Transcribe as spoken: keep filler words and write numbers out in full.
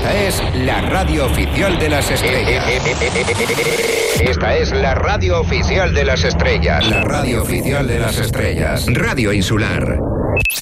Esta es la radio oficial de las estrellas. Esta es la radio oficial de las estrellas. La radio oficial de las estrellas. Radio Insular.